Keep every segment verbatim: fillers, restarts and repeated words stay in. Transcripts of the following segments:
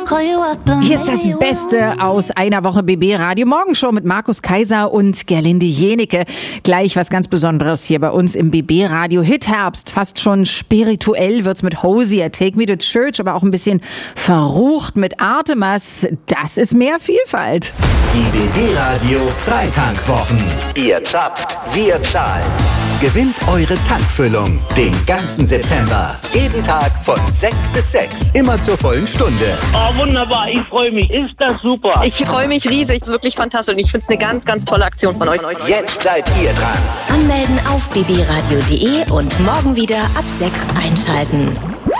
Hier ist das Beste aus einer Woche B B Radio Morgenshow mit Markus Kaiser und Gerlinde Jenecke. Gleich was ganz Besonderes hier bei uns im B B Radio Hitherbst. Fast schon spirituell wird's mit Hosier, Take Me to Church, aber auch ein bisschen verrucht mit Artemas. Das ist mehr Vielfalt. Die B B Radio Freitankwwochen. Ihr zappt, wir zahlen. Gewinnt eure Tankfüllung den ganzen September. Jeden Tag von sechs bis sechs. Immer zur vollen Stunde. Oh, wunderbar. Ich freue mich. Ist das super. Ich freue mich riesig. Wirklich fantastisch. Und ich finde es eine ganz, ganz tolle Aktion von euch. Jetzt seid ihr dran. Anmelden auf b b radio punkt d e und morgen wieder ab sechs einschalten.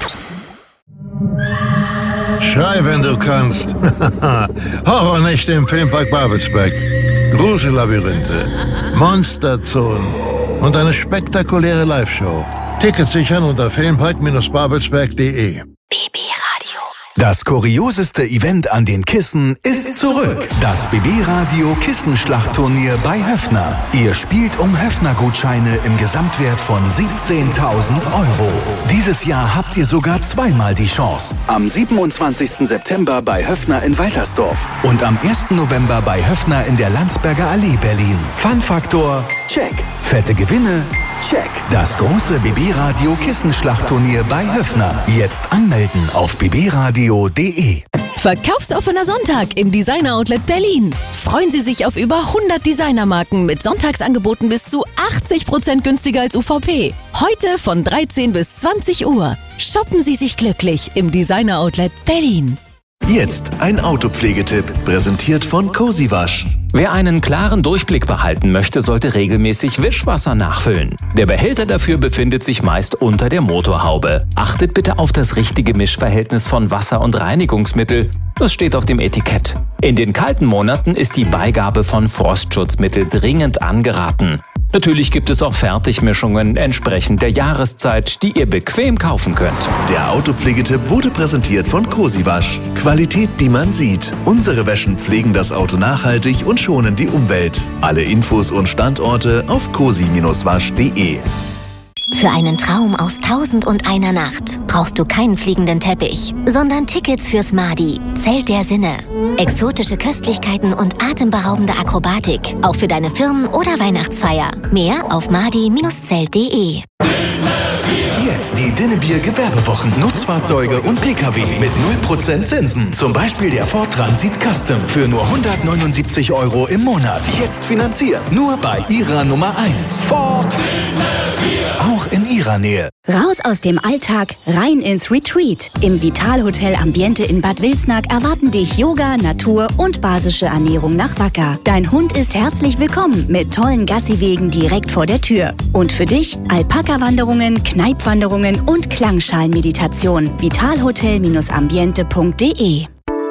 Schrei, wenn du kannst. Horrornächte im Filmpark Babelsberg. Grusellabyrinthe. Monsterzonen. Und eine spektakuläre Live-Show. Tickets sichern unter filmpark babelsberg punkt d e. B B Radio. Das kurioseste Event an den Kissen ist zurück. Das B B Radio Kissenschlachtturnier bei Höffner. Ihr spielt um Höffner-Gutscheine im Gesamtwert von siebzehntausend Euro. Dieses Jahr habt ihr sogar zweimal die Chance. Am siebenundzwanzigsten September bei Höffner in Waltersdorf und am ersten November bei Höffner in der Landsberger Allee, Berlin. Fun-Faktor, check. Fette Gewinne, check. Das große B B Radio Kissenschlachtturnier bei Höffner. Jetzt anmelden auf b b radio punkt d e. Verkaufsoffener Sonntag im Designer Outlet Berlin. Freuen Sie sich auf über hundert Designermarken mit Sonntagsangeboten bis zu achtzig Prozent günstiger als U V P. Heute von dreizehn bis zwanzig Uhr. Shoppen Sie sich glücklich im Designer Outlet Berlin. Jetzt ein Autopflegetipp, präsentiert von Cozy Wasch. Wer einen klaren Durchblick behalten möchte, sollte regelmäßig Wischwasser nachfüllen. Der Behälter dafür befindet sich meist unter der Motorhaube. Achtet bitte auf das richtige Mischverhältnis von Wasser und Reinigungsmittel. Das steht auf dem Etikett. In den kalten Monaten ist die Beigabe von Frostschutzmittel dringend angeraten. Natürlich gibt es auch Fertigmischungen entsprechend der Jahreszeit, die ihr bequem kaufen könnt. Der Autopflegetipp wurde präsentiert von Cozy Wasch. Qualität, die man sieht. Unsere Wäschen pflegen das Auto nachhaltig und schonen die Umwelt. Alle Infos und Standorte auf cozy wasch punkt d e. Für einen Traum aus Tausend und einer Nacht brauchst du keinen fliegenden Teppich, sondern Tickets fürs Madi, Zelt der Sinne. Exotische Köstlichkeiten und atemberaubende Akrobatik, auch für deine Firmen- oder Weihnachtsfeier. Mehr auf madi Zelt punkt d e. Jetzt die Dinnebier Gewerbewochen. Nutzfahrzeuge und Pkw mit null Prozent Zinsen. Zum Beispiel der Ford Transit Custom für nur hundertneunundsiebzig Euro im Monat. Jetzt finanzieren. Nur bei Ihrer Nummer eins. Ford. Auch in Ihrer Nähe. Raus aus dem Alltag, rein ins Retreat. Im Vitalhotel Ambiente in Bad Wilsnack erwarten dich Yoga, Natur und basische Ernährung nach Wacker. Dein Hund ist herzlich willkommen mit tollen Gassiwegen direkt vor der Tür. Und für dich Alpaka-Wanderungen, Kneipwanderungen und Klangschalenmeditation. vitalhotel ambiente punkt d e.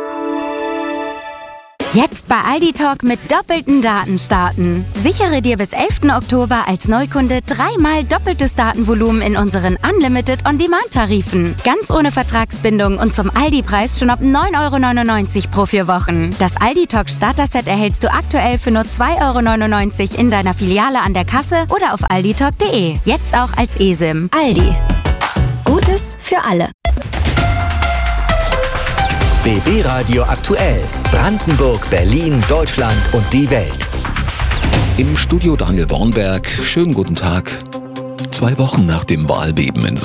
Jetzt bei Aldi Talk mit doppelten Daten starten. Sichere dir bis elften Oktober als Neukunde dreimal doppeltes Datenvolumen in unseren Unlimited On-Demand-Tarifen. Ganz ohne Vertragsbindung und zum Aldi-Preis schon ab neun Euro neunundneunzig pro vier Wochen. Das Aldi Talk Starter-Set erhältst du aktuell für nur zwei Euro neunundneunzig in deiner Filiale an der Kasse oder auf aldi talk punkt d e. Jetzt auch als eSIM. Aldi. Gutes für alle. B B Radio aktuell. Brandenburg, Berlin, Deutschland und die Welt. Im Studio Daniel Bornberg. Schönen guten Tag. Zwei Wochen nach dem Wahlbeben in